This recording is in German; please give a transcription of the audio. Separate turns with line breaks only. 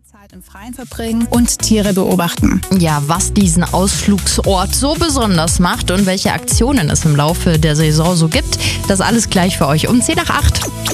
Zeit im Freien verbringen und Tiere beobachten.
Ja, was diesen Ausflugsort so besonders macht und welche Aktionen es im Laufe der Saison so gibt, das alles gleich für euch um 7:50.